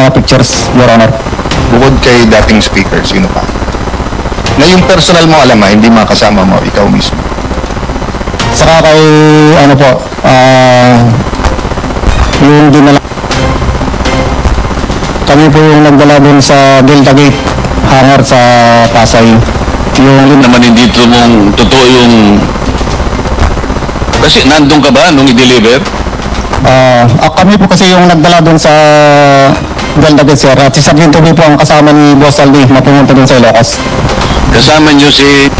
mga pictures, Your Honor. Bukod kay dating speaker, sino pa? Na yung personal mo alam hindi makasama mo, ikaw mismo. Saka kay, ano po, yung dinala. Kami po yung nagdala dun sa Delta Gate hangar sa Pasay. Yung Naman hindi ito mong totoo yung... Kasi nandun ka ba nung i-deliver? kami po kasi yung nagdala dun sa Delta Gate, sir. At si Sargento po ang kasama ni Boss Aldi na pumunta dun sa Ilocos. Kasama niyo si